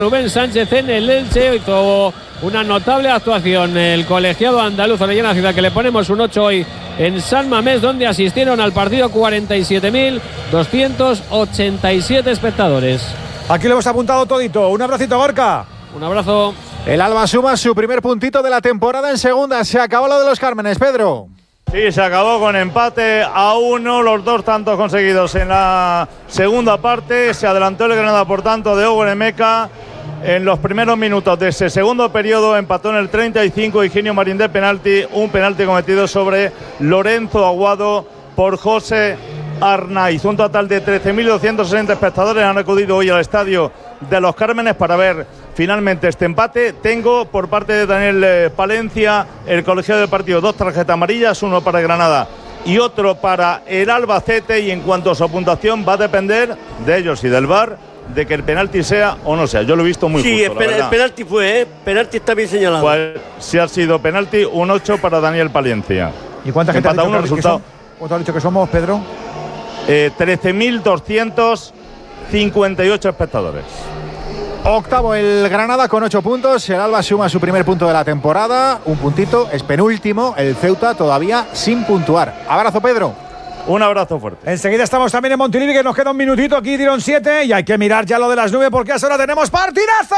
Rubén Sánchez en el Elche. Hizo una notable actuación el colegiado andaluz Orellana Ciudad, que le ponemos un 8 hoy en San Mamés, donde asistieron al partido 47.287 espectadores. Aquí lo hemos apuntado todito. Un abracito, Gorka. Un abrazo. El Alba suma su primer puntito de la temporada en segunda. Se acabó lo de los Cármenes, Pedro. Sí, se acabó con empate a 1, los dos tantos conseguidos en la segunda parte. Se adelantó el Granada, por tanto, de Hugo Emeca. En los primeros minutos de ese segundo periodo empató en el 35 Higinio Marín de penalti, un penalti cometido sobre Lorenzo Aguado por José Arnaiz. Un total de 13.260 espectadores han acudido hoy al estadio de los Cármenes para ver finalmente este empate. Tengo por parte de Daniel Palencia, el colegiado del partido, 2 tarjetas amarillas, uno para Granada y otro para el Albacete, y en cuanto a su puntuación va a depender de ellos y del VAR de que el penalti sea o no sea. Yo lo he visto muy justo, el penalti fue, penalti está bien señalado. Pues si ha sido penalti, un 8 para Daniel Palencia. ¿Y cuánta gente ha dicho resultado? ¿Cuánto ha dicho que somos, Pedro? 13.258 espectadores. Octavo el Granada con 8 puntos. El Alba suma su primer punto de la temporada. Un puntito, es penúltimo. El Ceuta todavía sin puntuar. Abrazo, Pedro. Un abrazo fuerte. Enseguida estamos también en Montilivi, que nos queda un minutito. Aquí dieron 7 y hay que mirar ya lo de las 9 porque a esa hora tenemos partidazo.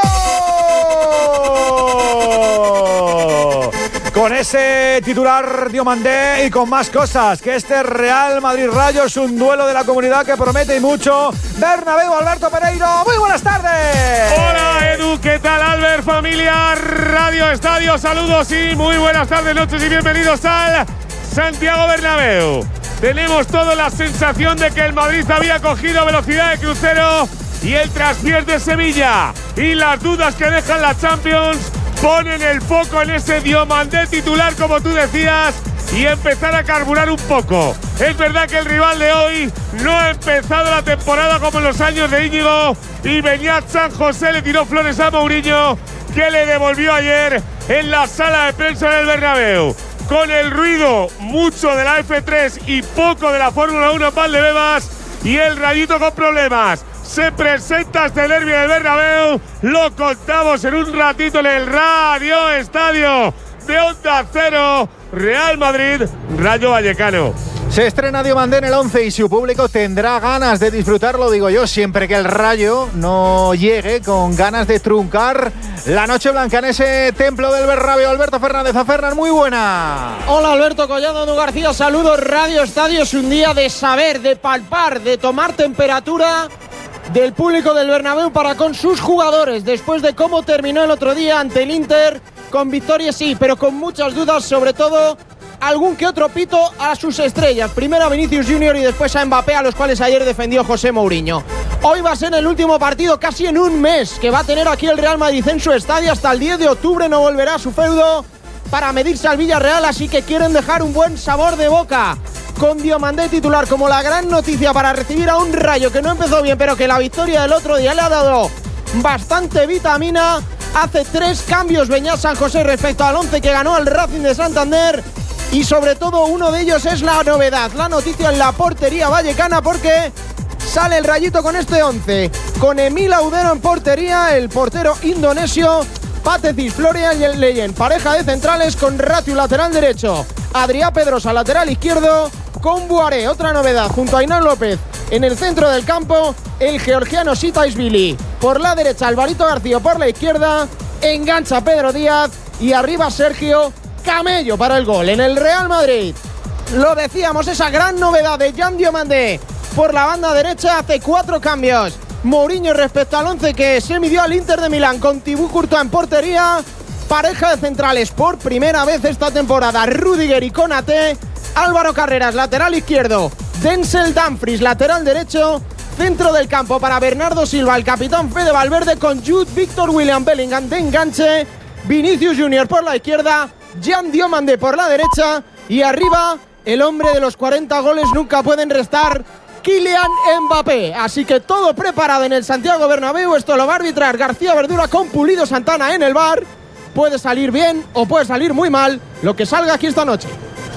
Con ese titular Diomandé y con más cosas, que este Real Madrid Rayo es un duelo de la comunidad que promete y mucho. Bernabéu, Alberto Pereiro, muy buenas tardes. Hola Edu, ¿qué tal Albert, familia Radio Estadio? Saludos y muy buenas tardes, noches y bienvenidos al Santiago Bernabéu. Tenemos toda la sensación de que el Madrid había cogido velocidad de crucero y el traspiés de Sevilla y las dudas que dejan la Champions ponen el foco en ese Diomandé titular, como tú decías, y empezar a carburar un poco. Es verdad que el rival de hoy no ha empezado la temporada como en los años de Íñigo, y Beñat San José le tiró flores a Mourinho, que le devolvió ayer en la sala de prensa del Bernabéu. Con el ruido mucho de la F3 y poco de la Fórmula 1 en Valdebebas, y el Rayito con problemas. Se presenta este derbi del Bernabéu, lo contamos en un ratito en el Radio Estadio de Onda Cero. Real Madrid, Rayo Vallecano. Se estrena Diomandé en el 11 y su público tendrá ganas de disfrutarlo, digo yo, siempre que el Rayo no llegue con ganas de truncar la noche blanca en ese templo del Bernabéu. Alberto Fernández, a Fernández, muy buena. Hola Alberto Collado, Edu García, saludos. Radio Estadio es un día de saber, de palpar, de tomar temperatura del público del Bernabéu para con sus jugadores, después de cómo terminó el otro día ante el Inter, con victoria sí, pero con muchas dudas, sobre todo algún que otro pito a sus estrellas. Primero a Vinicius Junior y después a Mbappé, a los cuales ayer defendió José Mourinho. Hoy va a ser el último partido casi en un mes que va a tener aquí el Real Madrid en su estadio. Hasta el 10 de octubre no volverá a su feudo para medirse al Villarreal, así que quieren dejar un buen sabor de boca con Diomandé titular como la gran noticia para recibir a un Rayo que no empezó bien, pero que la victoria del otro día le ha dado bastante vitamina. Hace 3 cambios Beñat San José respecto al 11 que ganó el Racing de Santander, y sobre todo uno de ellos es la novedad, la noticia en la portería vallecana, porque sale el Rayito con este 11, con Emil Audero en portería, el portero indonesio, Patecis Florian y el Leyen, pareja de centrales con Ratiu lateral derecho, Adrià Pedrosa lateral izquierdo, con Buaré, otra novedad, junto a Ainán López en el centro del campo, el georgiano Sitaisvili por la derecha, Alvarito García por la izquierda, engancha Pedro Díaz y arriba Sergio Camello para el gol. En el Real Madrid, lo decíamos, esa gran novedad de Jan Diomandé por la banda derecha, hace 4 cambios Mourinho respecto al 11 que se midió al Inter de Milán, con Thibaut Courtois en portería, pareja de centrales por primera vez esta temporada, Rüdiger y Konaté, Álvaro Carreras lateral izquierdo, Denzel Dumfries lateral derecho, centro del campo para Bernardo Silva, el capitán Fede Valverde, con Jude, Víctor William Bellingham de enganche, Vinicius Junior por la izquierda, Jan Diomandé por la derecha, y arriba el hombre de los 40 goles nunca pueden restar, Kylian Mbappé. Así que todo preparado en el Santiago Bernabéu. Esto lo va a arbitrar García Verdura con Pulido Santana en el VAR. Puede salir bien o puede salir muy mal lo que salga aquí esta noche.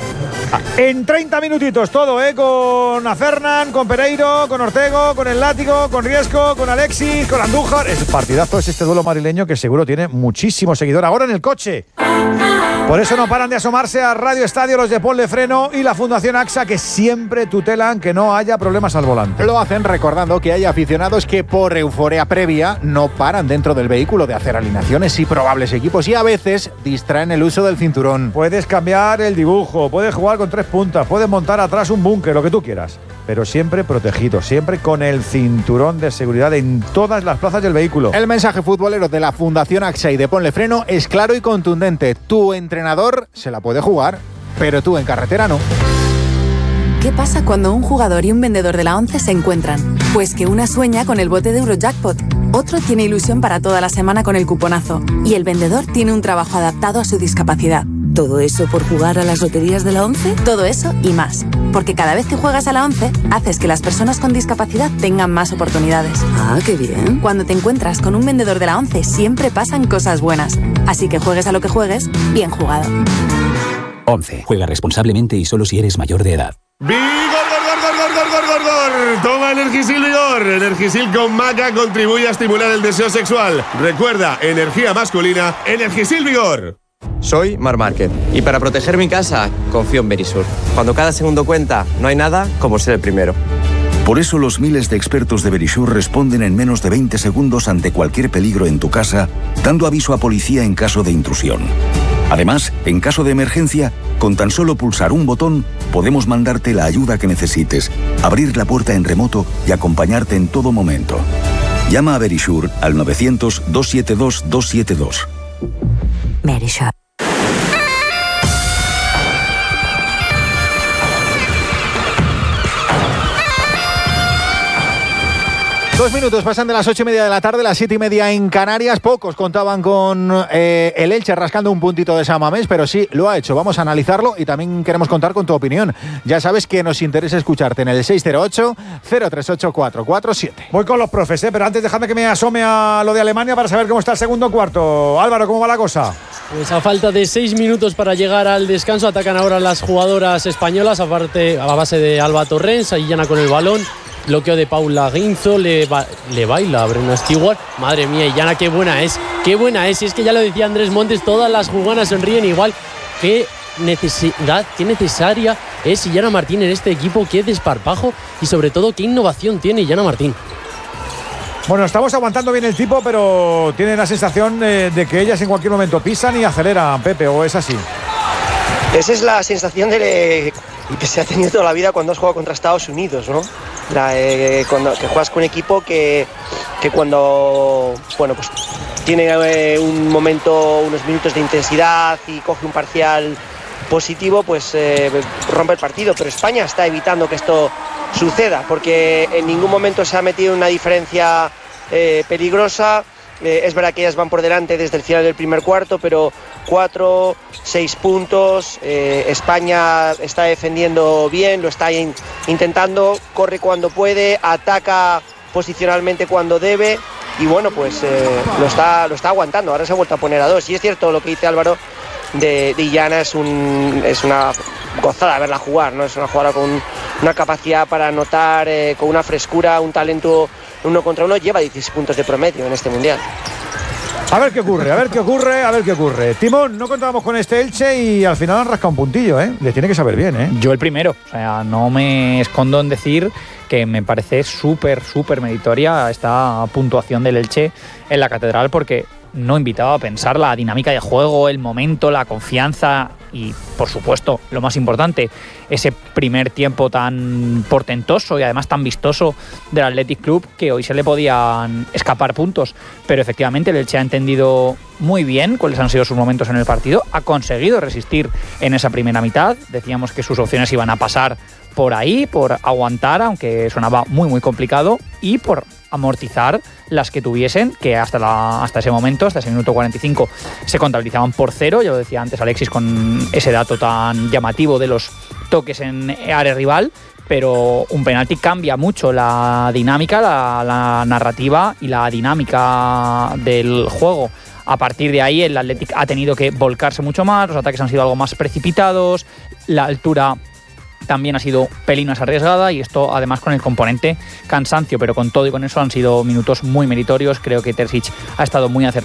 En 30 minutitos todo, con Afernan, con Pereiro, con Ortego, con el Látigo, con Riesco, con Alexis, con Andújar. Es partidazo, es este duelo madrileño que seguro tiene muchísimo seguidor ahora en el coche. Por eso no paran de asomarse a Radio Estadio los de Ponle Freno y la Fundación AXA, que siempre tutelan que no haya problemas al volante. Lo hacen recordando que hay aficionados que por euforia previa no paran dentro del vehículo de hacer alineaciones y probables equipos y a veces distraen el uso del cinturón. Puedes cambiar el dibujo, puedes jugar con 3 puntas, puedes montar atrás un búnker, lo que tú quieras, pero siempre protegido, siempre con el cinturón de seguridad en todas las plazas del vehículo. El mensaje futbolero de la Fundación AXA y de Ponle Freno es claro y contundente. Tu entrenador se la puede jugar, pero tú en carretera no. ¿Qué pasa cuando un jugador y un vendedor de la ONCE se encuentran? Pues que una sueña con el bote de Eurojackpot, otro tiene ilusión para toda la semana con el cuponazo y el vendedor tiene un trabajo adaptado a su discapacidad. ¿Todo eso por jugar a las loterías de la ONCE? Todo eso y más. Porque cada vez que juegas a la ONCE, haces que las personas con discapacidad tengan más oportunidades. ¡Ah, qué bien! Cuando te encuentras con un vendedor de la ONCE, siempre pasan cosas buenas. Así que juegues a lo que juegues, bien jugado. ONCE. Juega responsablemente y solo si eres mayor de edad. ¡Vigor! Toma Energisil Vigor. Energisil con maca contribuye a estimular el deseo sexual. Recuerda, energía masculina, Energisil Vigor. Soy Mar Márquez y para proteger mi casa confío en Verisur. Cuando cada segundo cuenta, no hay nada como ser el primero. Por eso los miles de expertos de Verisur responden en menos de 20 segundos ante cualquier peligro en tu casa, dando aviso a policía en caso de intrusión. Además, en caso de emergencia, con tan solo pulsar un botón, podemos mandarte la ayuda que necesites, abrir la puerta en remoto y acompañarte en todo momento. Llama a Verisur al 900-272-272. Verisur. 2 minutos pasan de las 8:30 de la tarde, las 7:30 en Canarias. Pocos contaban con el Elche rascando un puntito de San Mamés, pero sí, lo ha hecho. Vamos a analizarlo y también queremos contar con tu opinión. Ya sabes que nos interesa escucharte en el 608-038-447. Voy con los profes, pero antes déjame que me asome a lo de Alemania para saber cómo está el segundo cuarto. Álvaro, ¿cómo va la cosa? Pues a falta de 6 minutos para llegar al descanso, atacan ahora las jugadoras españolas, aparte a base de Alba Torrens, Illana con el balón. Bloqueo de Paula Guinzo, le baila a Bruna Stewart. Madre mía, Illana, qué buena es. Y es que ya lo decía Andrés Montes, todas las jugadoras sonríen igual. Qué necesidad, qué necesaria es Illana Martín en este equipo, qué desparpajo y sobre todo qué innovación tiene Illana Martín. Bueno, estamos aguantando bien el tipo, pero tiene la sensación de que ellas en cualquier momento pisan y aceleran, Pepe, ¿o es así? Esa es la sensación que se ha tenido toda la vida cuando has jugado contra Estados Unidos, ¿no? Que juegas con un equipo que cuando pues tiene un momento, unos minutos de intensidad y coge un parcial positivo, pues rompe el partido. Pero España está evitando que esto suceda, porque en ningún momento se ha metido en una diferencia peligrosa. Es verdad que ellas van por delante desde el final del primer cuarto, pero 4, 6 puntos. España está defendiendo bien, lo está intentando, corre cuando puede, ataca posicionalmente cuando debe y bueno, pues lo está aguantando. Ahora se ha vuelto a poner a 2 y es cierto lo que dice Álvaro de Illana, es una gozada verla jugar, ¿no? Es una jugadora con una capacidad para anotar, con una frescura, un talento 1 contra 1, lleva 16 puntos de promedio en este mundial. A ver qué ocurre. Timón, no contábamos con este Elche y al final han rascado un puntillo, ¿eh? Le tiene que saber bien, ¿eh? Yo el primero, o sea, no me escondo en decir que me parece súper meritoria esta puntuación del Elche en la Catedral, porque no invitaba a pensar la dinámica de juego, el momento, la confianza y, por supuesto, lo más importante, ese primer tiempo tan portentoso y además tan vistoso del Athletic Club, que hoy se le podían escapar puntos. Pero efectivamente el Elche ha entendido muy bien cuáles han sido sus momentos en el partido, ha conseguido resistir en esa primera mitad. Decíamos que sus opciones iban a pasar por ahí, por aguantar, aunque sonaba muy complicado, y por amortizar las que tuviesen, que hasta ese momento, hasta ese minuto 45, se contabilizaban por 0. Ya lo decía antes Alexis con ese dato tan llamativo de los toques en área rival, pero un penalti cambia mucho la dinámica, la narrativa y la dinámica del juego. A partir de ahí el Athletic ha tenido que volcarse mucho más, los ataques han sido algo más precipitados, la altura también ha sido pelín más arriesgada y esto además con el componente cansancio, pero con todo y con eso han sido minutos muy meritorios. Creo que Terzic ha estado muy acertado